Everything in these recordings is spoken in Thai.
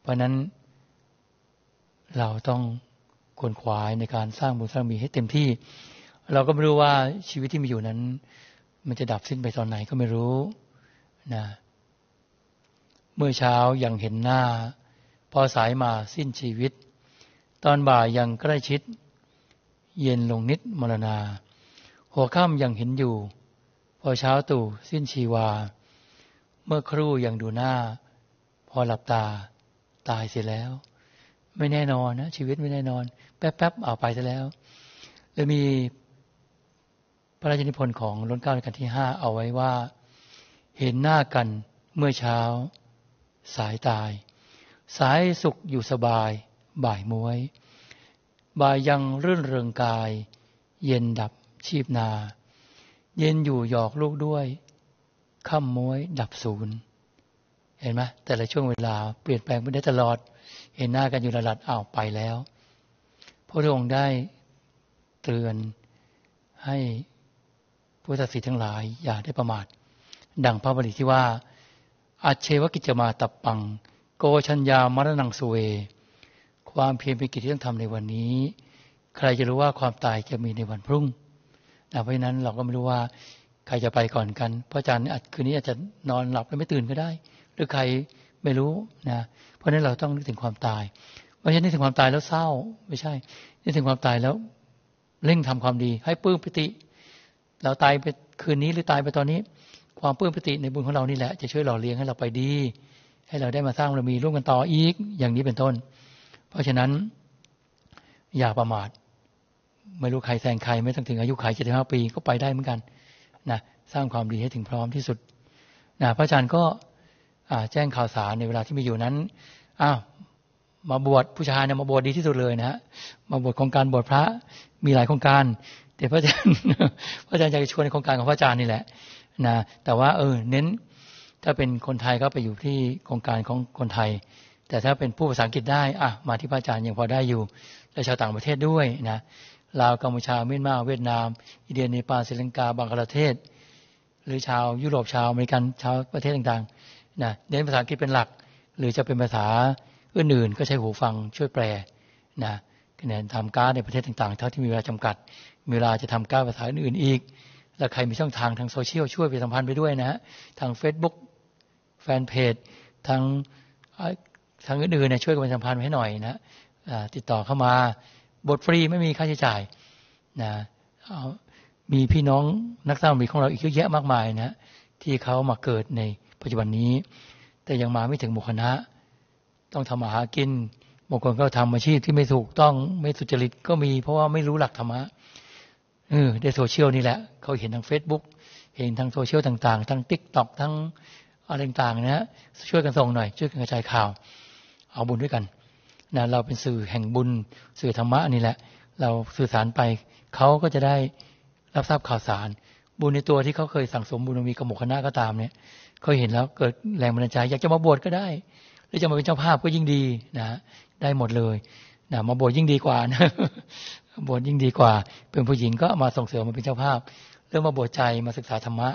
เพราะนั้นเราต้องขวนขวายในการสร้างบุญสร้างบารมีให้เต็มที่เราก็ไม่รู้ว่าชีวิตที่มีอยู่นั้นมันจะดับสิ้นไปตอนไหนก็ไม่รู้นะเมื่อเช้ายังเห็นหน้าพอสายมาสิ้นชีวิตตอนบ่ายยังใกล้ชิดเย็นลงนิดมรณาหัวค่ำยังเห็นอยู่พอเช้าตู่สิ้นชีวาเมื่อครู่ยังดูหน้าพอหลับตาตายเสียแล้วไม่แน่นอนนะชีวิตไม่แน่นอนแป๊บๆเอาไปซะแล้วเลยมีพระราชนิพนธ์ของรัชกาลที่ 5เอาไว้ว่าเห็นหน้ากันเมื่อเช้าสายตายสายสุขอยู่สบายบ่ายม้วยบ่ายยังรื่นเริงกายเย็นดับชีพนาเย็นอยู่หยอกลูกด้วยค่ำม้วยดับศูนย์เห็นไหมแต่ละช่วงเวลาเปลี่ยนแปลงไปได้ตลอดเห็นหน้ากันอยู่ระดับอ้าวไปแล้วพระองค์ได้เตือนให้พุทธศิษย์ทั้งหลายอย่าได้ประมาทดังพระบาลีที่ว่าอัจเฉวกิจจมาตับปังโกชัญญามรณังสุเวความเพียรเป็นกิจที่ต้องทำในวันนี้ใครจะรู้ว่าความตายจะมีในวันพรุ่งเพราะฉะนั้นเราก็ไม่รู้ว่าใครจะไปก่อนกันเพราะอาจารย์คืนนี้อาจจะนอนหลับแล้วไม่ตื่นก็ได้หรือใครไม่รู้นะเพราะฉะนั้นเราต้องนึกถึงความตายไม่ใช่นึกถึงความตายแล้วเศร้าไม่ใช่นึกถึงความตายแล้วเร่งทำความดีให้ปลื้มปิติเราตายไปคืนนี้หรือตายไปตอนนี้ความปลื้มปิติในบุญของเรานี่แหละจะช่วยหล่อเลี้ยงให้เราไปดีให้เราได้มาสร้างบารมีร่วมกันต่ออีกอย่างนี้เป็นต้นเพราะฉะนั้นอย่าประมาทไม่รู้ใครแซงใครไม่ต้องถึงอายุขัย75 ปีก็ไปได้เหมือนกันนะสร้างความดีให้ถึงพร้อมที่สุดนะพระอาจารย์ก็แจ้งข่าวสารในเวลาที่มีอยู่นั้นมาบวชผู้ชายเนี่ยมาบวชดีที่สุดเลยนะฮะมาบวชโครงการบวชพระมีหลายโครงการแต่พระอาจารย์อยากจะชวนในโครงการของพระอาจารย์นี่แหละนะแต่ว่าเน้นถ้าเป็นคนไทยก็ไปอยู่ที่โครงการของคนไทยแต่ถ้าเป็นผู้ภาษาอังกฤษได้มาที่พระอาจารย์ยังพอได้อยู่และชาวต่างประเทศด้วยนะลาวกัมพูชาเมียนมาเวียดนามอินเดียเนปาลศรีลังกาบังกลาเทศหรือชาวยุโรปชาวอเมริกันชาวประเทศต่างๆนะเน้นภาษาอังกฤษเป็นหลักหรือจะเป็นภาษาอื่นๆก็ใช้หูฟังช่วยแปลนะทำการ์ดในประเทศต่างๆเท่าที่มีเวลาจำกัดมีเวลาจะทำการ์ดภาษาอื่นๆอีกแล้วใครมีช่องทางทางโซเชียลช่วยประชาสัมพันธ์ไปด้วยนะฮะทาง Facebook แฟนเพจทางอื่นๆเนี่ยช่วยกันประชาสัมพันธ์ให้หน่อยนะติดต่อเข้ามาบทฟรีไม่มีค่าใช้จ่ายนะมีพี่น้องนักสร้างบารมีของเราอีกเยอะแยะมากมายนะที่เขามาเกิดในปัจจุบันนี้แต่ยังมาไม่ถึงหมู่คณะต้องทำมาหากินบางคนก็ทำอาชีพที่ไม่ถูกต้องไม่สุจริตก็มีเพราะว่าไม่รู้หลักธรรมะในโซเชียลนี่แหละเขาเห็นทาง Facebook เห็นทางโซเชียลต่างๆทั้ง TikTok ทั้งอะไรต่างๆนะฮะช่วยกันส่งหน่อยช่วยกันกระจายข่าวเอาบุญด้วยกันนะเราเป็นสื่อแห่งบุญสื่อธรรมะนี่แหละเราสื่อสารไปเขาก็จะได้รับทราบข่าวสารบุญในตัวที่เขาเคยสั่งสมบุญมีกับหมู่คณะก็ตามเนี่ยเขาเห็นแล้วเกิดแรงบันดาลใจอยากจะมาบวชก็ได้หรือจะมาเป็นเจ้าภาพก็ยิ่งดีนะได้หมดเลยนะมาบวชยิ่งดีกว่านะบวชยิ่งดีกว่าเป็นผู้หญิงก็มาส่งเสริมมาเป็นเจ้าภาพเรื่องมาบวชใจมาศึกษาธรรมะ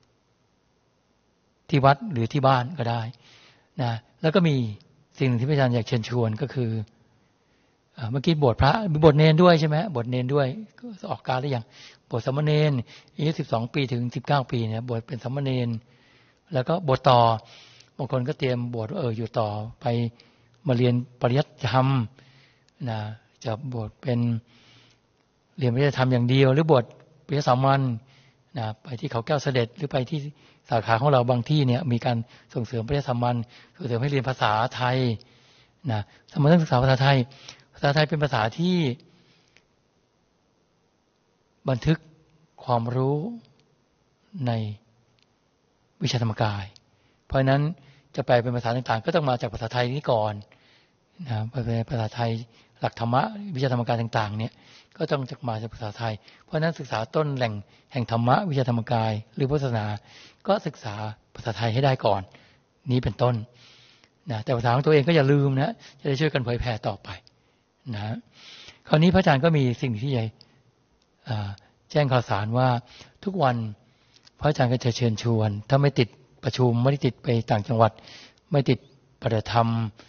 ที่วัดหรือที่บ้านก็ได้นะแล้วก็มีสิ่งหนึ่งที่พระอาจารย์อยากเชิญชวนก็คือเมื่อกี้บวชพระมีบวชเนรด้วยใช่ไหมบวชเนรด้วยออกการหรือยังบวชสามเณรอายุ12 ปีถึง19 ปีเนี่ยบวชเป็นสามเณรแล้วก็บวชต่อบางคนก็เตรียมบวชอยู่ต่อไปมาเรียนปริยัติธรรมนะจะบวชเป็นเรียนปริยัติธรรมอย่างเดียวหรือบวชปริยัติสามัญนะไปที่เขาแก้วเสด็จหรือไปที่สาขาของเราบางที่เนี่ยมีการส่งเสริมปริยัติสามัญส่งเสริมให้เรียนภาษาไทยนะสมัยศึกษาภาษาไทยเป็นภาษาที่บันทึกความรู้ในวิชาธรรมกายเพราะนั้นจะแปลเป็นภาษาต่างๆก็ต้องมาจากภาษาไทยนี้ก่อนนะภาษาไทยหลักธรรมะวิชาธรรมกายต่างๆเนี่ยก็ต้องมาจากภาษาไทยเพราะนั้นศึกษาต้นแหล่งแห่งธรรมะวิชาธรรมกายหรือพุทธศาสนาก็ศึกษาภาษาไทยให้ได้ก่อนนี้เป็นต้นนะแต่ภาษาของตัวเองก็อย่าลืมนะจะได้ช่วยกันเผยแผ่ต่อไปนะคราวนี้พระอาจารย์ก็มีสิ่งที่ใหญ่แจ้งข่าวสารว่าทุกวันพระอาจารย์ก็จะเชิญชวนถ้าไม่ติดประชุมไม่ได้ติดไปต่างจังหวัดไม่ติดปฏิบัติธรรม